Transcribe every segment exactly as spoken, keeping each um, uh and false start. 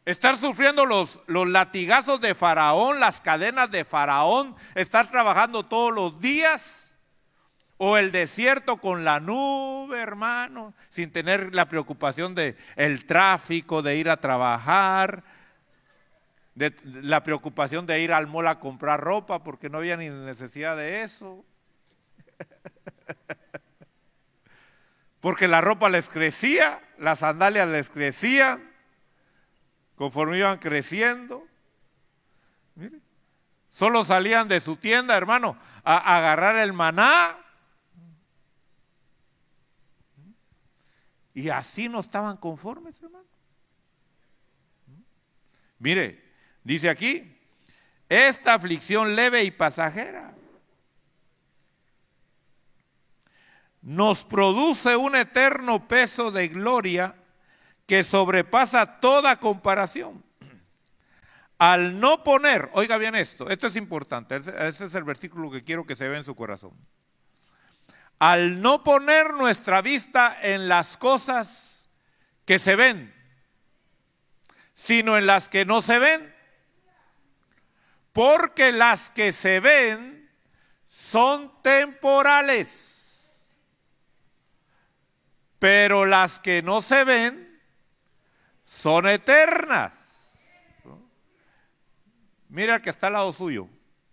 estar sufriendo los, los latigazos de Faraón, las cadenas de Faraón, estar trabajando todos los días, o el desierto con la nube, hermano, sin tener la preocupación de el tráfico, de ir a trabajar, de la preocupación de ir al mall a comprar ropa porque no había ni necesidad de eso. Porque la ropa les crecía, las sandalias les crecían conforme iban creciendo. Mire, solo salían de su tienda, hermano, a, a agarrar el maná. Y así no estaban conformes, hermano. Mire, dice aquí, esta aflicción leve y pasajera nos produce un eterno peso de gloria que sobrepasa toda comparación. Al no poner, oiga bien esto, esto es importante, ese es el versículo que quiero que se vea en su corazón. Al no poner nuestra vista en las cosas que se ven, sino en las que no se ven, porque las que se ven son temporales, pero las que no se ven son eternas. Mira el que está al lado suyo.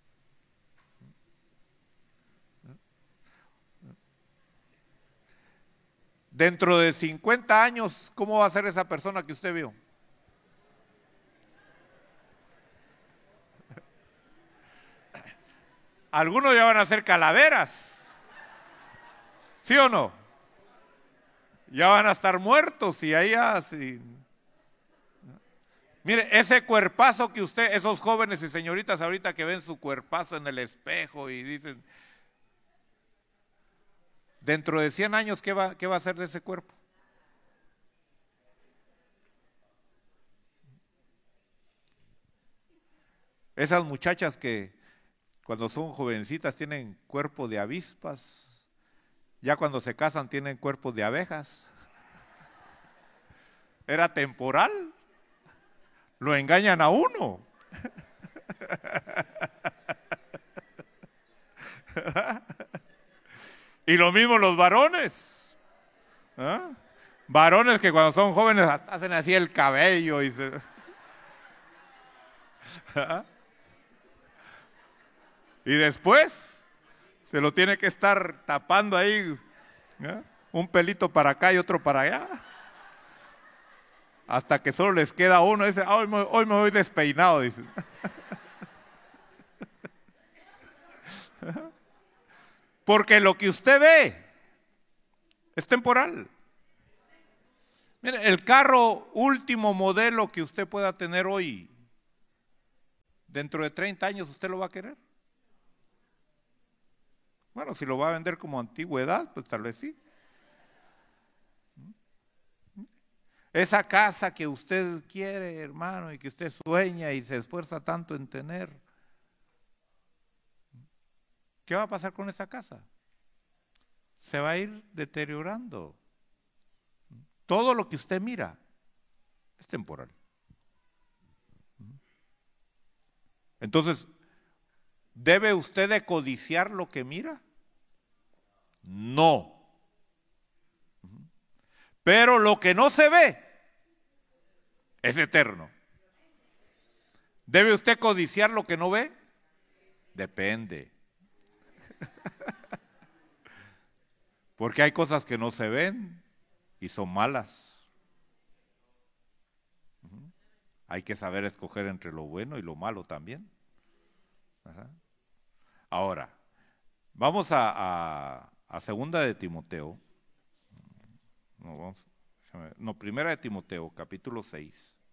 Dentro de cincuenta años, ¿cómo va a ser esa persona que usted vio? Algunos ya van a ser calaveras, ¿sí o no? Ya van a estar muertos y ahí así. Mire, ese cuerpazo que usted, esos jóvenes y señoritas ahorita que ven su cuerpazo en el espejo y dicen, dentro de cien años, ¿qué va, qué va a hacer de ese cuerpo? Esas muchachas que cuando son jovencitas tienen cuerpo de avispas, ya cuando se casan tienen cuerpo de abejas. Era temporal, lo engañan a uno. Y lo mismo los varones. ¿Ah? Varones que cuando son jóvenes hacen así el cabello y se... ¿Ah? Y después se lo tiene que estar tapando ahí, ¿eh? Un pelito para acá y otro para allá. Hasta que solo les queda uno, dice, ah, hoy, me, hoy me voy despeinado, dice. Porque lo que usted ve es temporal. Mire, el carro último modelo que usted pueda tener hoy, dentro de treinta años, ¿usted lo va a querer? Bueno, si lo va a vender como antigüedad, pues tal vez sí. Esa casa que usted quiere, hermano, y que usted sueña y se esfuerza tanto en tener, ¿qué va a pasar con esa casa? Se va a ir deteriorando. Todo lo que usted mira es temporal. Entonces, ¿debe usted de codiciar lo que mira? No. Pero lo que no se ve es eterno. ¿Debe usted codiciar lo que no ve? Depende. Porque hay cosas que no se ven y son malas. Hay que saber escoger entre lo bueno y lo malo también. Ajá. Ahora, vamos a, a, a segunda de Timoteo. No, vamos, no, primera de Timoteo, capítulo seis.